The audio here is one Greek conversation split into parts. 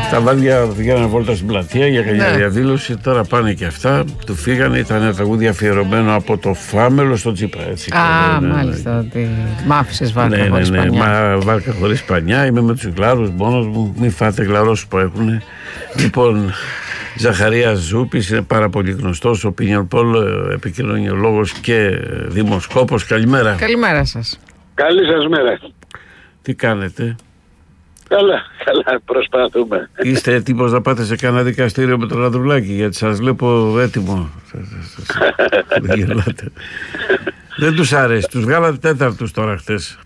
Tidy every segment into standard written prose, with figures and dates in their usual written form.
Τα βάδια βγαίνανε βόλτα στην πλατεία για καμιά διαδήλωση. Τώρα πάνε και αυτά. Του φύγανε. Ήταν ένα τραγούδι αφιερωμένο από το Φάμελο στο Τσίπρα. Έτσι. Μάλιστα. Ότι μ' άφησες βάρκα χωρίς πανιά. Βάρκα χωρίς πανιά. Είμαι με τους γλάρους μόνος μου. Μην φάτε γλαρός που έχουν. Λοιπόν, Ζαχαρίας Ζούπης είναι πάρα πολύ γνωστός, ο Opinion Poll, επικοινωνιολόγος και δημοσκόπος. Καλημέρα. Καλημέρα σας. Καλή σας μέρα. Τι κάνετε? Καλά, προσπαθούμε. Είστε έτοιμος να πάτε σε κανένα δικαστήριο με τον Ανδρουλάκη? Γιατί σας βλέπω έτοιμο. Δεν γελάτε. Δεν τους άρεσε. Τους βγάλατε τέταρτους τώρα χτες.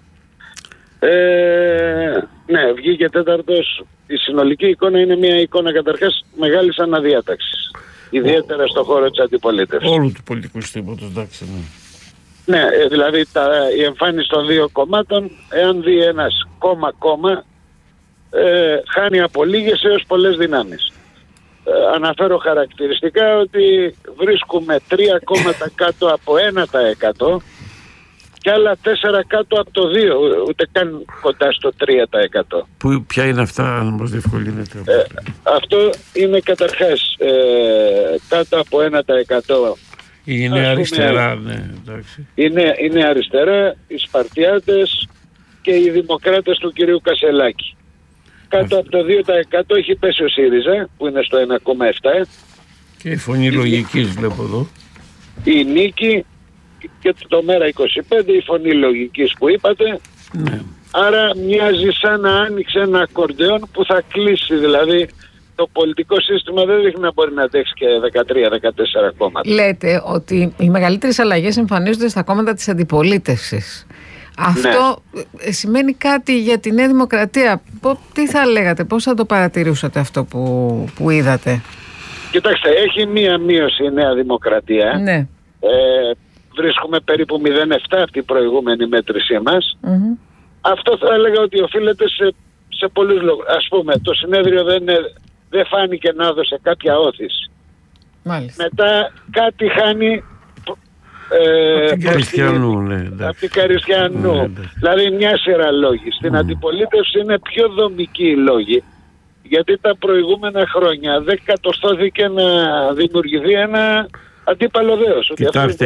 Ναι, βγήκε τέταρτος. Η συνολική εικόνα είναι μια εικόνα καταρχάς μεγάλης αναδιάταξης. Ιδιαίτερα στον χώρο της αντιπολίτευσης. Όλου του πολιτικού συστήματος, εντάξει. Ναι, δηλαδή η εμφάνιση των δύο κομμάτων, εάν δει ένας κόμμα, χάνει από λίγες έως πολλές δυνάμεις. Αναφέρω χαρακτηριστικά ότι βρίσκουμε 3 κόμματα κάτω από 1% και άλλα 4 κάτω από το 2, ούτε καν κοντά στο 3%. Ποια είναι αυτά, αν μας διευκολύνετε? Αυτό είναι καταρχάς κάτω από 1%. Είναι αριστερά, ναι, εντάξει. Είναι αριστερά, οι Σπαρτιάτες και οι Δημοκράτες του κυρίου Κασελάκη. Κάτω από το 2% έχει πέσει ο ΣΥΡΙΖΑ, που είναι στο 1,7. Και η Φωνή Λογικής βλέπω εδώ. Η Νίκη και το ΜΕΡΑ25, η Φωνή Λογικής που είπατε. Ναι. Άρα μοιάζει σαν να άνοιξε ένα ακορντεόν που θα κλείσει, δηλαδή το πολιτικό σύστημα δεν δείχνει να μπορεί να αντέξει και 13-14 κόμματα. Λέτε ότι οι μεγαλύτερες αλλαγές εμφανίζονται στα κόμματα της αντιπολίτευσης. Αυτό σημαίνει κάτι για τη Νέα Δημοκρατία? Τι θα λέγατε, πώς θα το παρατηρούσατε αυτό που είδατε? Κοιτάξτε, έχει μία μείωση η Νέα Δημοκρατία. Ναι. Βρίσκουμε περίπου 0,7 από την προηγούμενη μέτρησή μας. Αυτό θα έλεγα ότι οφείλεται σε πολλούς λόγους. Ας πούμε, το συνέδριο δεν φάνηκε να έδωσε κάποια όθηση. Μάλιστα. Μετά κάτι χάνει από την Καριστιανού, από την Καριστιανού. Δηλαδή μια σειρά λόγοι. Στην αντιπολίτευση είναι πιο δομικοί οι λόγοι, γιατί τα προηγούμενα χρόνια δεν κατορθώθηκε να δημιουργηθεί ένα αντίπαλο δέος. Κοιτάξτε,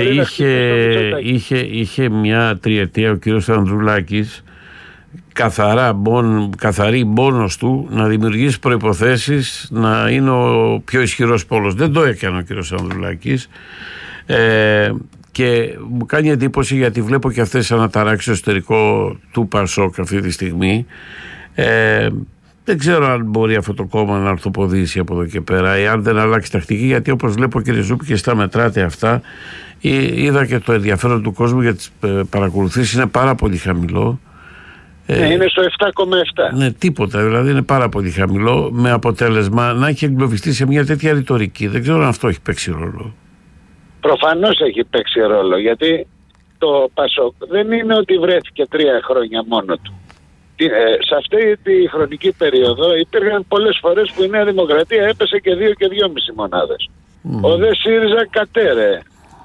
είχε μια τριετία ο κύριος Ανδρουλάκης καθαρή μόνος του να δημιουργήσει προϋποθέσεις να είναι ο πιο ισχυρός πόλος. Δεν το έκανε ο κύριος Ανδρουλάκης. Και μου κάνει εντύπωση, γιατί βλέπω και αυτές τις αναταράξεις στο εσωτερικό του ΠΑΣΟΚ αυτή τη στιγμή. Δεν ξέρω αν μπορεί αυτό το κόμμα να ορθοποδήσει από εδώ και πέρα, εάν δεν αλλάξει τακτική, γιατί όπως βλέπω, κύριε Ζούπη, και στα μετράτε αυτά, είδα και το ενδιαφέρον του κόσμου για τις παρακολουθήσεις είναι πάρα πολύ χαμηλό. Είναι στο 7,7. Ναι, τίποτα, δηλαδή είναι πάρα πολύ χαμηλό, με αποτέλεσμα να έχει εγκλωβιστεί σε μια τέτοια ρητορική. Δεν ξέρω αν αυτό έχει παίξει ρόλο. Προφανώς έχει παίξει ρόλο, γιατί το ΠΑΣΟΚ δεν είναι ότι βρέθηκε 3 χρόνια μόνο του. Σε αυτή τη χρονική περίοδο υπήρχαν πολλές φορές που η Νέα Δημοκρατία έπεσε και 2 και 2,5 μονάδες. Ο δε ΣΥΡΙΖΑ κατέρεε.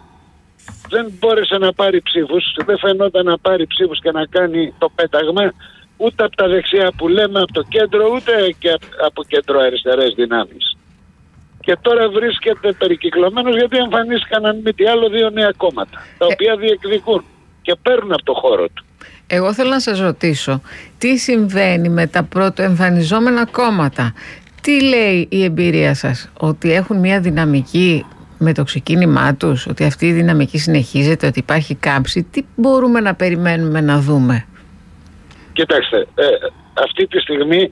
Δεν μπόρεσε να πάρει ψήφους, δεν φαινόταν να πάρει ψήφους και να κάνει το πέταγμα ούτε από τα δεξιά που λέμε, από το κέντρο, ούτε και από κέντρο αριστερές δυνάμεις. Και τώρα βρίσκεται περικυκλωμένος, γιατί εμφανίστηκαν, αν μη τι άλλο, 2 νέα κόμματα, τα οποία διεκδικούν και παίρνουν από το χώρο του. Εγώ θέλω να σας ρωτήσω, τι συμβαίνει με τα πρωτοεμφανιζόμενα κόμματα? Τι λέει η εμπειρία σας? Ότι έχουν μια δυναμική με το ξεκίνημά τους, ότι αυτή η δυναμική συνεχίζεται, ότι υπάρχει κάμψη? Τι μπορούμε να περιμένουμε να δούμε? Κοιτάξτε, αυτή τη στιγμή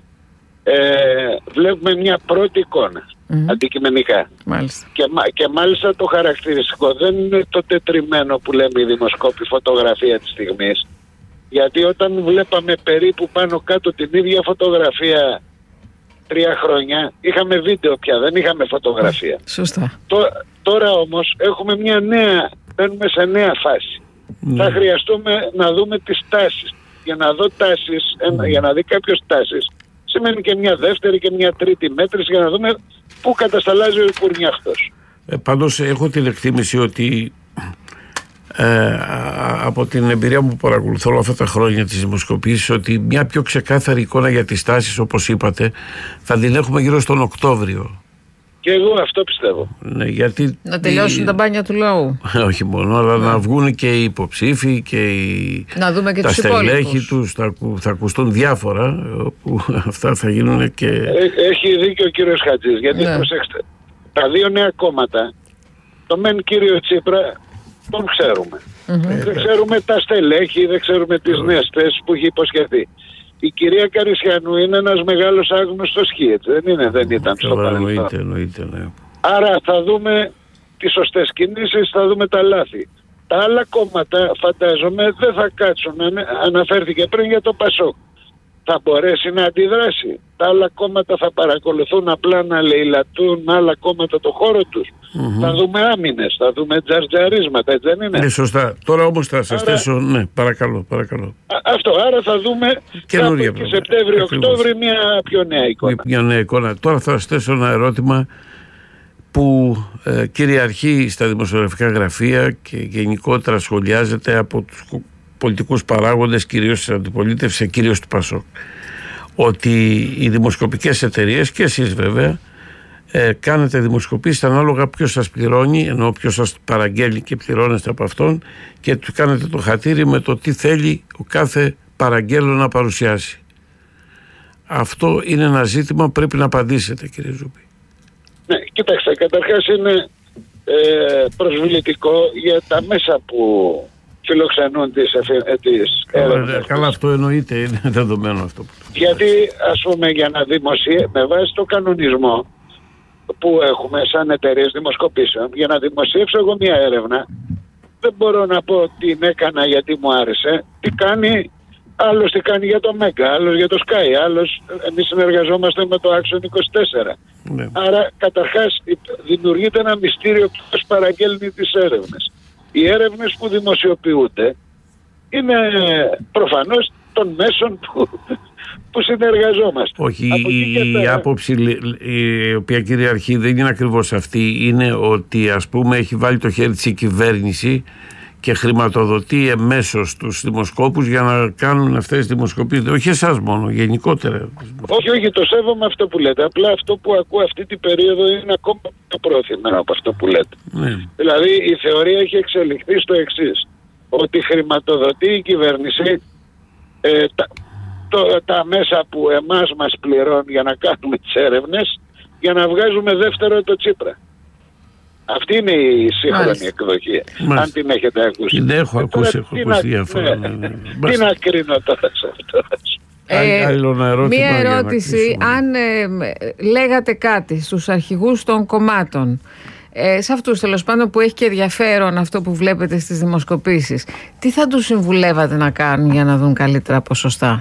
βλέπουμε μια πρώτη εικόνα, αντικειμενικά. Μάλιστα. Και μάλιστα το χαρακτηριστικό δεν είναι το τετριμένο που λέμε οι δημοσκόποι, φωτογραφία της στιγμής, γιατί όταν βλέπαμε περίπου πάνω κάτω την ίδια φωτογραφία 3 χρόνια, είχαμε βίντεο πια, δεν είχαμε φωτογραφία. Σωστά. Τώρα όμως έχουμε μπαίνουμε σε νέα φάση. Θα χρειαστούμε να δούμε τις τάσεις. Για να δω τάσεις, για να δει κάποιος τάσεις, σημαίνει και μια δεύτερη και μια τρίτη μέτρηση για να δούμε πού κατασταλάζει ο Υπουργιάχτος. Πάντως έχω την εκτίμηση ότι από την εμπειρία μου που παρακολουθώ όλα αυτά τα χρόνια της δημοσκοπήσεις, ότι μια πιο ξεκάθαρη εικόνα για τις τάσεις, όπως είπατε, θα την έχουμε γύρω στον Οκτώβριο. Και εγώ αυτό πιστεύω. Ναι, γιατί να τελειώσουν τα μπάνια του λαού. Όχι μόνο, αλλά να βγουν και οι υποψήφοι και να δούμε και τα στελέχη τους, θα ακουστούν διάφορα, που αυτά θα γίνουν και... Έχει δίκιο ο κύριος Χατζής, γιατί προσέξτε, τα δύο νέα κόμματα, το μεν κύριο Τσίπρα τον ξέρουμε. Δεν ξέρουμε τα στελέχη, δεν ξέρουμε τις νέες θέσεις που έχει υποσχεθεί. Η κυρία Καρισιανού είναι ένας μεγάλος άγνωστος χ, δεν ήταν στο παρελθόν. Εννοείται, ναι. Άρα θα δούμε τις σωστές κινήσεις, θα δούμε τα λάθη. Τα άλλα κόμματα φαντάζομαι δεν θα κάτσουν, αναφέρθηκε πριν για το ΠΑΣΟΚ. Θα μπορέσει να αντιδράσει. Τα άλλα κόμματα θα παρακολουθούν απλά να λαιλατούν άλλα κόμματα το χώρο τους. Θα δούμε άμυνες, θα δούμε τζαρτζαρίσματα, έτσι δεν είναι? Ναι, σωστά. Τώρα όμως θα σας θέσω, ναι, παρακαλώ. Αυτό, άρα θα δούμε κάπου και Σεπτέμβριο-Οκτώβριο μια πιο νέα εικόνα. Μια νέα εικόνα. Τώρα θα σας θέσω ένα ερώτημα που κυριαρχεί στα δημοσιογραφικά γραφεία και γενικότερα σχολιάζεται από τους πολιτικούς παράγοντες, κυρίως της αντιπολίτευσης, κυρίως του ΠΑΣΟΚ, ότι οι δημοσκοπικές εταιρείες, και εσείς βέβαια, κάνετε δημοσκοπήσεις ανάλογα ποιος σας πληρώνει, ενώ ποιος σας παραγγέλνει και πληρώνεστε από αυτόν, και του κάνετε το χατήρι με το τι θέλει ο κάθε παραγγέλων να παρουσιάσει. Αυτό είναι ένα ζήτημα που πρέπει να απαντήσετε, κύριε Ζούπη. Ναι, κοιτάξτε, καταρχάς είναι προσβλητικό για τα μέσα που φιλοξενούν τις έρευνες. Καλά, αυτό εννοείται, είναι δεδομένο αυτό. Γιατί, ας πούμε, για να με βάση το κανονισμό που έχουμε σαν εταιρείες δημοσκοπήσεων, για να δημοσιεύσω εγώ μια έρευνα, δεν μπορώ να πω τι έκανα γιατί μου άρεσε, τι κάνει, άλλος τι κάνει για το Μέγκα, άλλος για το Sky, άλλος, εμείς συνεργαζόμαστε με το Action 24. Ναι. Άρα, καταρχάς, δημιουργείται ένα μυστήριο ποιος παραγγέλνει τις έρευνες. Οι έρευνες που δημοσιοποιούνται είναι προφανώς των μέσων που συνεργαζόμαστε. Όχι, η άποψη η οποία κυριαρχεί δεν είναι ακριβώς αυτή. Είναι ότι, ας πούμε, έχει βάλει το χέρι της η κυβέρνηση και χρηματοδοτεί εμέσως τους δημοσκόπους για να κάνουν αυτές τις δημοσκοπήσεις. Όχι εσάς μόνο, γενικότερα. Όχι, το σέβομαι αυτό που λέτε. Απλά αυτό που ακούω αυτή την περίοδο είναι ακόμα πιο προωθημένο από αυτό που λέτε. Ναι. Δηλαδή η θεωρία έχει εξελιχθεί στο εξής, ότι χρηματοδοτεί η κυβέρνηση τα μέσα που εμάς μας πληρώνουν για να κάνουμε τις έρευνες, για να βγάζουμε δεύτερο το Τσίπρα. Αυτή είναι η σύγχρονη εκδοχή. Αν την έχετε ακούσει. Την έχω ακούσει διάφορα. Τι να κρίνω τώρα σε αυτό. Μία ερώτηση. Αν λέγατε κάτι στους αρχηγούς των κομμάτων, σε αυτούς τέλος πάντων που έχει και ενδιαφέρον αυτό που βλέπετε στις δημοσκοπήσεις, τι θα τους συμβουλεύατε να κάνουν για να δουν καλύτερα ποσοστά?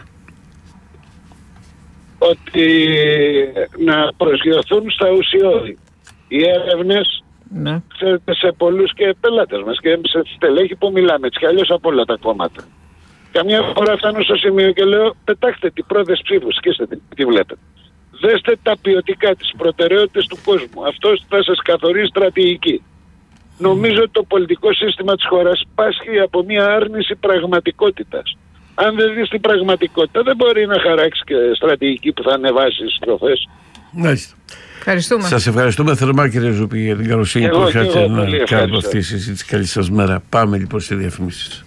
Ότι να προσγειωθούν στα ουσιώδη. Οι έρευνες, ναι, σε πολλούς και πελάτες μας και σε στελέχη που μιλάμε έτσι κι αλλιώς από όλα τα κόμματα. Καμιά φορά φτάνω στο σημείο και λέω, πετάξτε την πρώτες ψήφους, σκίστε τι βλέπετε. Δέστε τα ποιοτικά, τις προτεραιότητες του κόσμου. Αυτό θα σας καθορίσει στρατηγική. Νομίζω ότι το πολιτικό σύστημα της χώρας πάσχει από μια άρνηση πραγματικότητας. Αν δεν δεις την πραγματικότητα, δεν μπορεί να χαράξει και στρατηγική που θα ανεβάσει τις στροφές. Μάλιστα. Ευχαριστούμε. Σας ευχαριστούμε θερμά, κύριε Ζούπη, για την καλοσύνη που είχατε να κάνουμε αυτή τη συζήτηση. Καλή σας μέρα. Πάμε λοιπόν σε διαφημίσεις.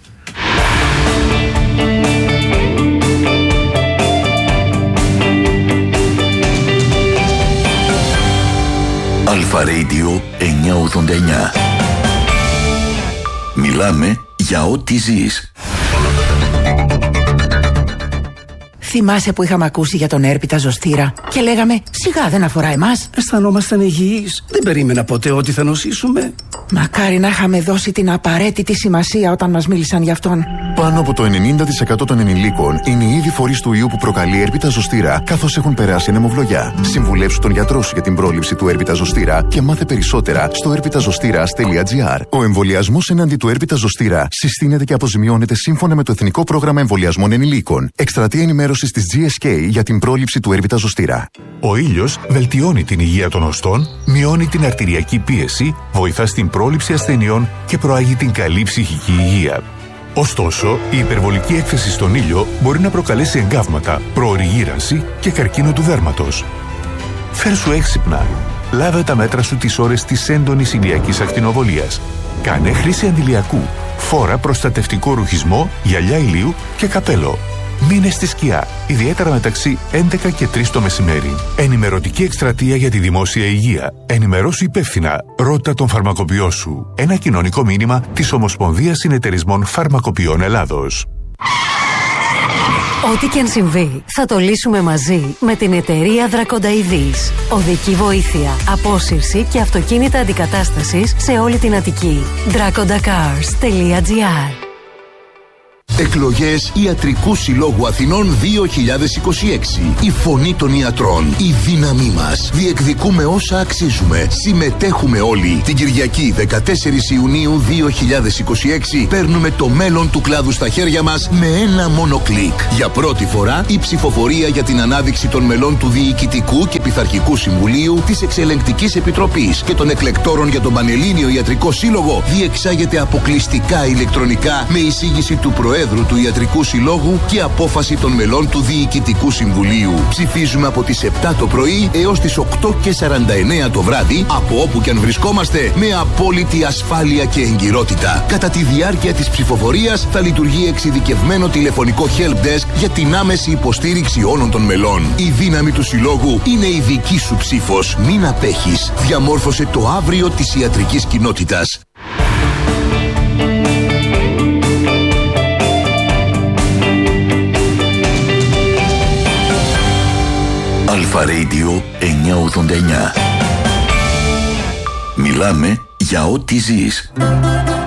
Αλφα Radio 989. Μιλάμε για ό,τι ζεις. Θυμάσαι που είχαμε ακούσει για τον έρπιτα ζωστήρα και λέγαμε σιγά δεν αφορά εμάς? Αισθανόμασταν υγιείς. Δεν περίμενα ποτέ ότι θα νοσήσουμε. Μακάρι να είχαμε δώσει την απαραίτητη σημασία όταν μας μίλησαν γι' αυτόν. Πάνω από το 90% των ενηλίκων είναι ήδη φορείς του ιού που προκαλεί έρπιτα ζωστήρα, καθώς έχουν περάσει ανεμοβλογιά. Συμβουλεύσου τον γιατρό σου για την πρόληψη του έρπιτα ζωστήρα και μάθε περισσότερα στο erpitazostira.gr. Ο εμβολιασμός εναντί του έρπιτα ζωστήρα συστήνεται και αποζημιώνεται σύμφωνα με το Εθνικό Πρόγραμμα Εμβολιασμών Ενηλίκων. Εκστρατεία ενημέρωση δηλώσεις της GSK για την πρόληψη του έρπιτα ζωστήρα. Ο ήλιος βελτιώνει την υγεία των οστών, μειώνει την αρτηριακή πίεση, βοηθά στην πρόληψη ασθενειών και προάγει την καλή ψυχική υγεία. Ωστόσο, η υπερβολική έκθεση στον ήλιο μπορεί να προκαλέσει εγκάβματα, προωρή γύρανση και καρκίνο του δέρματος. Φέρσου έξυπνα. Λάβε τα μέτρα σου τις ώρες της έντονης ηλιακής ακτινοβολίας. Κάνε χρήση αντιλιακού. Φόρα προστατευτικό ρουχισμό, γυαλιά ηλίου και καπέλο. Μείνε στη σκιά, ιδιαίτερα μεταξύ 11 και 3 το μεσημέρι. Ενημερωτική εκστρατεία για τη δημόσια υγεία. Ενημερώσου υπεύθυνα. Ρώτα τον φαρμακοποιό σου. Ένα κοινωνικό μήνυμα της Ομοσπονδίας Συνεταιρισμών Φαρμακοποιών Ελλάδος. Ό,τι και αν συμβεί, θα το λύσουμε μαζί με την εταιρεία Δρακονταειδής. Οδική βοήθεια, απόσυρση και αυτοκίνητα αντικατάστασης σε όλη την Αττική. dracondacars.gr. Εκλογές Ιατρικού Συλλόγου Αθηνών 2026. Η φωνή των ιατρών. Η δύναμή μας. Διεκδικούμε όσα αξίζουμε. Συμμετέχουμε όλοι. Την Κυριακή 14 Ιουνίου 2026 παίρνουμε το μέλλον του κλάδου στα χέρια μας με ένα μόνο κλικ. Για πρώτη φορά η ψηφοφορία για την ανάδειξη των μελών του Διοικητικού και Πειθαρχικού Συμβουλίου, της Εξελεγκτικής Επιτροπής και των εκλεκτόρων για τον Πανελλήνιο Ιατρικό Σύλλογο διεξάγεται αποκλειστικά ηλεκτρονικά με εισήγηση του Προέδρου του Ιατρικού Συλλόγου και απόφαση των μελών του Διοικητικού Συμβουλίου. Ψηφίζουμε από τις 7 το πρωί έως τις 8:49 το βράδυ, από όπου και αν βρισκόμαστε, με απόλυτη ασφάλεια και εγκυρότητα. Κατά τη διάρκεια της ψηφοφορίας θα λειτουργεί εξειδικευμένο τηλεφωνικό help desk για την άμεση υποστήριξη όλων των μελών. Η δύναμη του Συλλόγου είναι η δική σου ψήφος. Μην απέχεις. Διαμόρφωσε το αύριο της ιατρικής κοινότητας. Αλφα Radio 989. Μιλάμε για ό,τι ζεις.